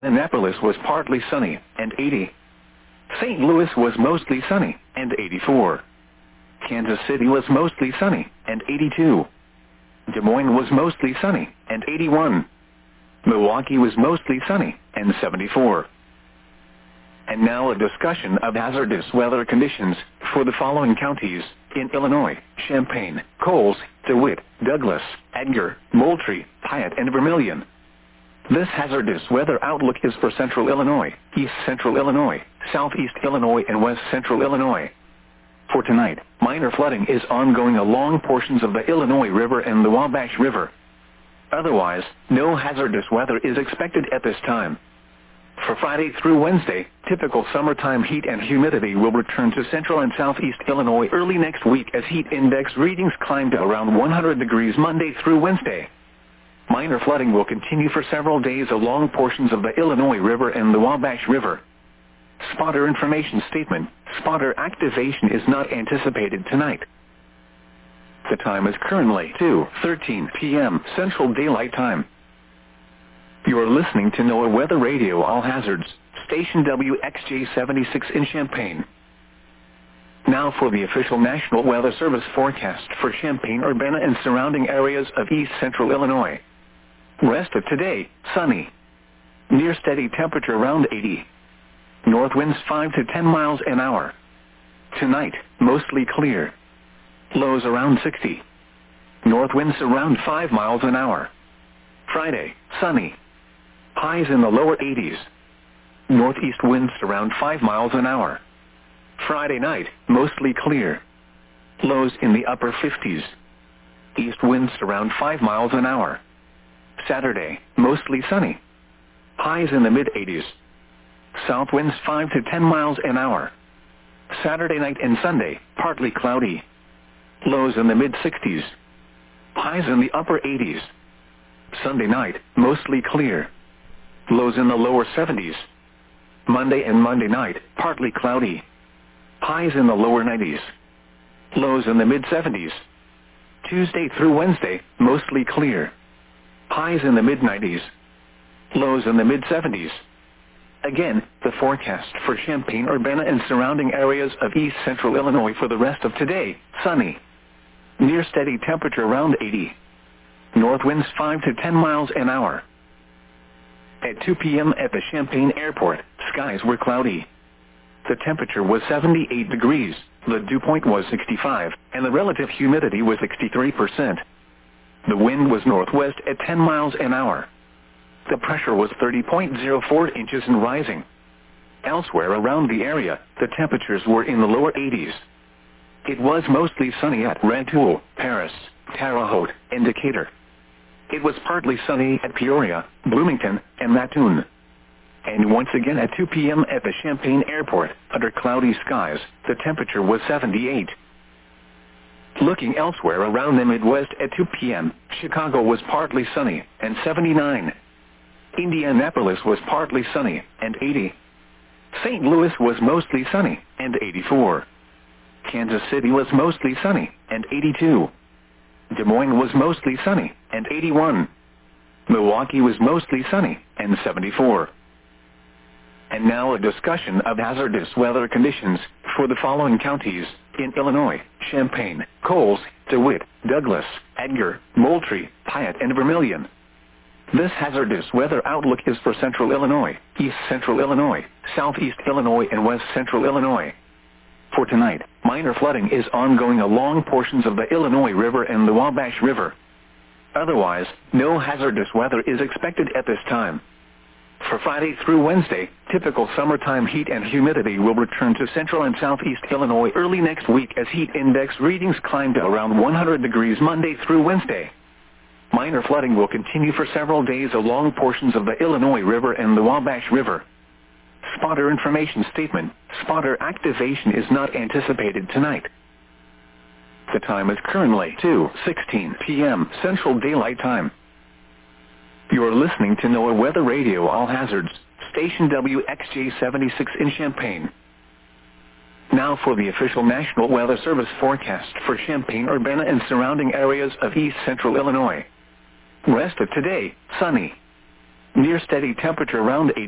Annapolis was partly sunny, and 80. St. Louis was mostly sunny, and 84. Kansas City was mostly sunny, and 82. Des Moines was mostly sunny, and 81. Milwaukee was mostly sunny, and 74. And now a discussion of hazardous weather conditions for the following counties in Illinois: Champaign, Coles, DeWitt, Douglas, Edgar, Moultrie, Piatt, and Vermilion. This hazardous weather outlook is for Central Illinois, East Central Illinois, Southeast Illinois, and West Central Illinois. For tonight, minor flooding is ongoing along portions of the Illinois River and the Wabash River. Otherwise, no hazardous weather is expected at this time. For Friday through Wednesday, typical summertime heat and humidity will return to Central and Southeast Illinois early next week as heat index readings climb to around 100 degrees Monday through Wednesday. Minor flooding will continue for several days along portions of the Illinois River and the Wabash River. Spotter information statement: spotter activation is not anticipated tonight. The time is currently 2:13 p.m. Central Daylight Time. You are listening to NOAA Weather Radio All Hazards, station WXJ-76 in Champaign. Now for the official National Weather Service forecast for Champaign, Urbana, and surrounding areas of East Central Illinois. Rest of today, sunny. Near steady temperature around 80. North winds 5 to 10 miles an hour. Tonight, mostly clear. Lows around 60. North winds around 5 miles an hour. Friday, sunny. Highs in the lower 80s. Northeast winds around 5 miles an hour. Friday night, mostly clear. Lows in the upper 50s. East winds around 5 miles an hour. Saturday, mostly sunny. Highs in the mid-80s. South winds 5 to 10 miles an hour. Saturday night and Sunday, partly cloudy. Lows in the mid-60s. Highs in the upper 80s. Sunday night, mostly clear. Lows in the lower 70s. Monday and Monday night, partly cloudy. Highs in the lower 90s. Lows in the mid-70s. Tuesday through Wednesday, mostly clear. Highs in the mid-90s. Lows in the mid-70s. Again, the forecast for Champaign, Urbana, and surrounding areas of East Central Illinois for the rest of today: sunny. Near steady temperature around 80. North winds 5 to 10 miles an hour. At 2 p.m. at the Champaign Airport, skies were cloudy. The temperature was 78 degrees, the dew point was 65, and the relative humidity was 63%. The wind was northwest at 10 miles an hour. The pressure was 30.04 inches and rising. Elsewhere around the area, the temperatures were in the lower 80s. It was mostly sunny at Rantoul, Paris, Terre Haute, and Decatur. It was partly sunny at Peoria, Bloomington, and Mattoon. And once again at 2 p.m. at the Champaign Airport, under cloudy skies, the temperature was 78. Looking elsewhere around the Midwest at 2 p.m., Chicago was partly sunny, and 79. Indianapolis was partly sunny, and 80. St. Louis was mostly sunny, and 84. Kansas City was mostly sunny, and 82. Des Moines was mostly sunny, and 81. Milwaukee was mostly sunny, and 74. And now a discussion of hazardous weather conditions for the following counties in Illinois: Champaign, Coles, DeWitt, Douglas, Edgar, Moultrie, Piatt, and Vermilion. This hazardous weather outlook is for Central Illinois, East Central Illinois, Southeast Illinois, and West Central Illinois. For tonight, minor flooding is ongoing along portions of the Illinois River and the Wabash River. Otherwise, no hazardous weather is expected at this time. For Friday through Wednesday, typical summertime heat and humidity will return to Central and Southeast Illinois early next week as heat index readings climb to around 100 degrees Monday through Wednesday. Minor flooding will continue for several days along portions of the Illinois River and the Wabash River. Spotter information statement: spotter activation is not anticipated tonight. The time is currently 2:16 p.m. Central Daylight Time. You are listening to NOAA Weather Radio All Hazards, station WXJ-76 in Champaign. Now for the official National Weather Service forecast for Champaign, Urbana, and surrounding areas of East Central Illinois. Rest of today, sunny. Near steady temperature around 80.